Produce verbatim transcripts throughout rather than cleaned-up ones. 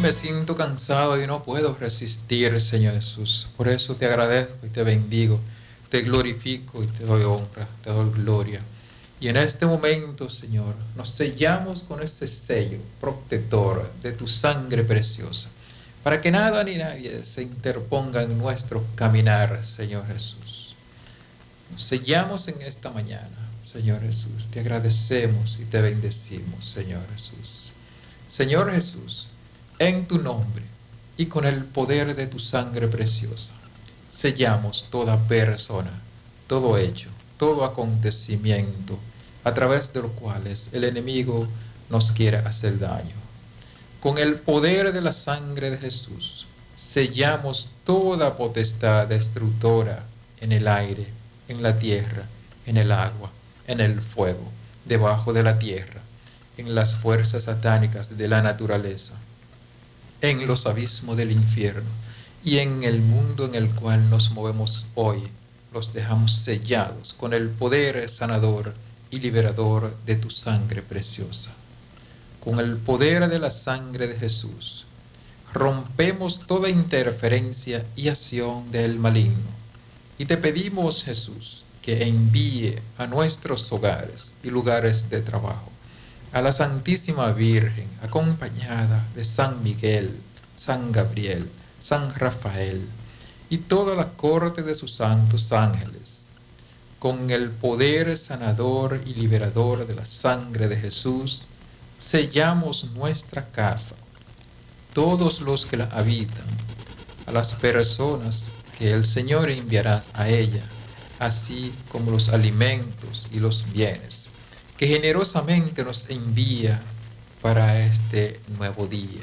me siento cansado y no puedo resistir, Señor Jesús. Por eso te agradezco y te bendigo, te glorifico y te doy honra, te doy gloria. Y en este momento, Señor, nos sellamos con este sello protector de tu sangre preciosa, para que nada ni nadie se interponga en nuestro caminar, Señor Jesús. Nos sellamos en esta mañana, Señor Jesús. Te agradecemos y te bendecimos, Señor Jesús. Señor Jesús, en tu nombre y con el poder de tu sangre preciosa, sellamos toda persona, todo hecho, todo acontecimiento a través de los cuales el enemigo nos quiere hacer daño. Con el poder de la sangre de Jesús, sellamos toda potestad destructora en el aire, en la tierra, en el agua, en el fuego, debajo de la tierra, en las fuerzas satánicas de la naturaleza, en los abismos del infierno y en el mundo en el cual nos movemos hoy. Los dejamos sellados con el poder sanador y liberador de tu sangre preciosa. Con el poder de la sangre de Jesús, rompemos toda interferencia y acción del maligno. Y te pedimos, Jesús, que envíe a nuestros hogares y lugares de trabajo a la Santísima Virgen, acompañada de San Miguel, San Gabriel, San Rafael y toda la corte de sus santos ángeles. Con el poder sanador y liberador de la sangre de Jesús, sellamos nuestra casa, todos los que la habitan, a las personas que el Señor enviará a ella, así como los alimentos y los bienes que generosamente nos envía para este nuevo día.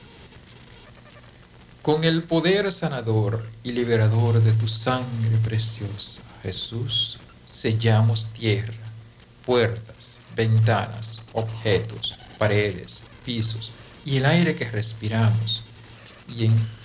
Con el poder sanador y liberador de tu sangre preciosa, Jesús, sellamos tierra, puertas, ventanas, objetos, paredes, pisos y el aire que respiramos, y en